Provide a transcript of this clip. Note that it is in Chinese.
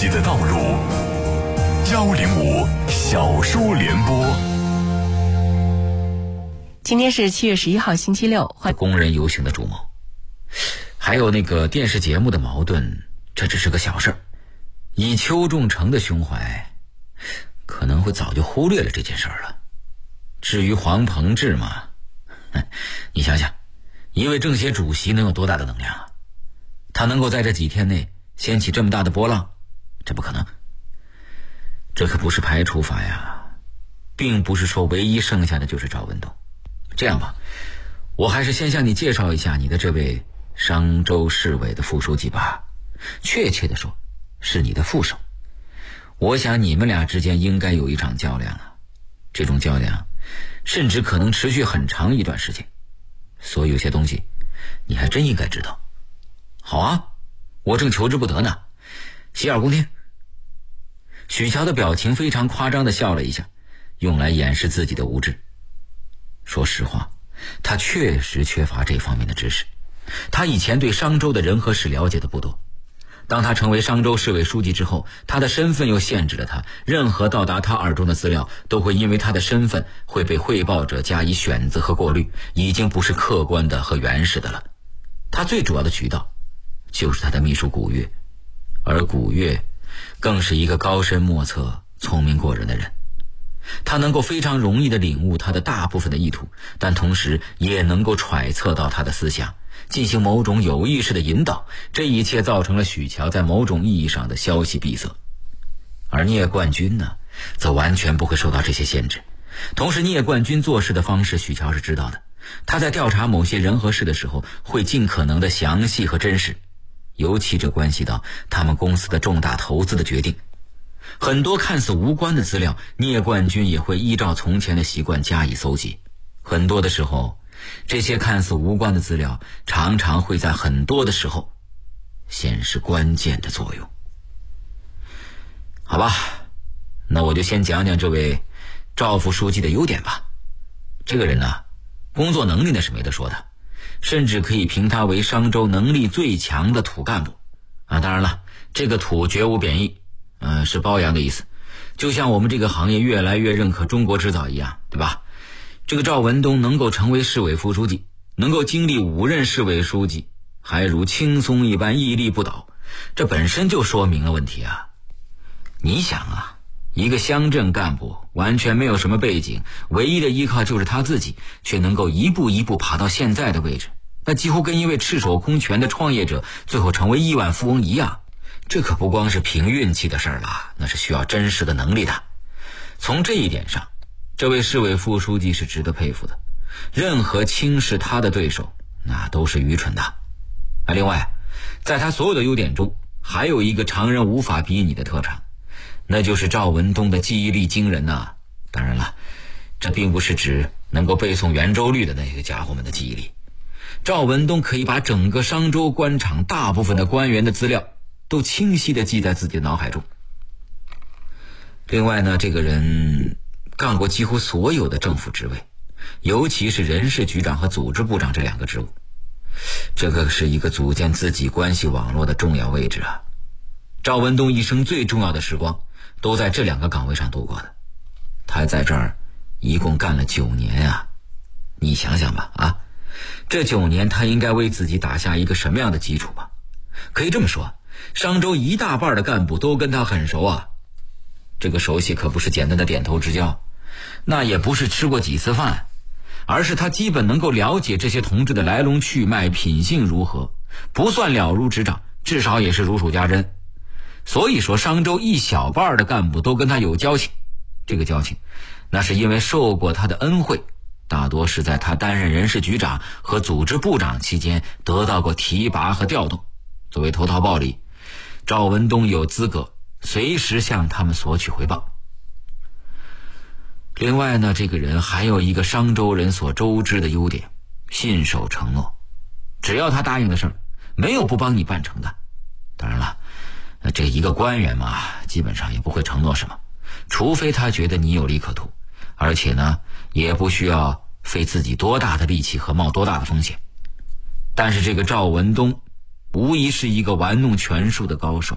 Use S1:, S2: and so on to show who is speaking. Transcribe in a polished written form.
S1: 的道路。105小说联播。
S2: 今天是7月11号星期六，
S3: 工人游行的主谋，还有那个电视节目的矛盾，这只是个小事儿。以邱仲成的胸怀，可能会早就忽略了这件事儿了。至于黄鹏志嘛，你想想，一位政协主席能有多大的能量啊？他能够在这几天内掀起这么大的波浪，这不可能。这可不是排除法呀，并不是说唯一剩下的就是赵文东。这样吧，我还是先向你介绍一下你的这位商州市委的副书记吧，确切的说是你的副手。我想你们俩之间应该有一场较量了，这种较量甚至可能持续很长一段时间，所以有些东西你还真应该知道。好啊，我正求之不得呢，洗耳恭听。许乔的表情非常夸张地笑了一下，用来掩饰自己的无知。说实话，他确实缺乏这方面的知识。他以前对商州的人和事了解的不多，当他成为商州市委书记之后，他的身份又限制了他，任何到达他耳中的资料都会因为他的身份会被汇报者加以选择和过滤，已经不是客观的和原始的了。他最主要的渠道就是他的秘书古月，而古月更是一个高深莫测、聪明过人的人。他能够非常容易地领悟他的大部分的意图，但同时也能够揣测到他的思想，进行某种有意识的引导。这一切造成了许乔在某种意义上的消息闭塞。而聂冠军呢，则完全不会受到这些限制。同时聂冠军做事的方式许乔是知道的，他在调查某些人和事的时候会尽可能的详细和真实，尤其这关系到他们公司的重大投资的决定。很多看似无关的资料，聂冠军也会依照从前的习惯加以搜集。很多的时候，这些看似无关的资料常常会在很多的时候显示关键的作用。好吧，那我就先讲讲这位赵副书记的优点吧。这个人呢，工作能力那是没得说的，甚至可以评他为商州能力最强的土干部啊。当然了，这个土绝无贬义，是褒扬的意思，就像我们这个行业越来越认可中国制造一样，对吧？这个赵文东能够成为市委副书记，能够经历5任市委书记，还如轻松一般屹立不倒，这本身就说明了问题啊。你想啊，一个乡镇干部完全没有什么背景，唯一的依靠就是他自己，却能够一步一步爬到现在的位置，那几乎跟一位赤手空拳的创业者最后成为亿万富翁一样。这可不光是凭运气的事儿了，那是需要真实的能力的。从这一点上，这位市委副书记是值得佩服的。任何轻视他的对手，那都是愚蠢的。另外，在他所有的优点中，还有一个常人无法比拟的特长，那就是赵文东的记忆力惊人啊。当然了，这并不是指能够背诵圆周率的那个家伙们的记忆力。赵文东可以把整个商州官场大部分的官员的资料都清晰地记在自己的脑海中。另外呢，这个人干过几乎所有的政府职位，尤其是人事局长和组织部长这2个职务，这个是一个组建自己关系网络的重要位置啊。赵文东一生最重要的时光都在这2个岗位上度过的，他在这儿一共干了9年啊。你想想吧啊，这9年他应该为自己打下一个什么样的基础吧？可以这么说，商州一大半的干部都跟他很熟啊。这个熟悉可不是简单的点头之交，那也不是吃过几次饭，而是他基本能够了解这些同志的来龙去脉、品性如何，不算了如指掌，至少也是如数家珍。所以说商州一小半的干部都跟他有交情，这个交情那是因为受过他的恩惠，大多是在他担任人事局长和组织部长期间得到过提拔和调动。作为投桃报李，赵文东有资格随时向他们索取回报。另外呢，这个人还有一个商州人所周知的优点，信守承诺。只要他答应的事儿，没有不帮你办成的。当然了，这一个官员嘛，基本上也不会承诺什么，除非他觉得你有利可图，而且呢，也不需要费自己多大的力气和冒多大的风险。但是这个赵文东无疑是一个玩弄权术的高手。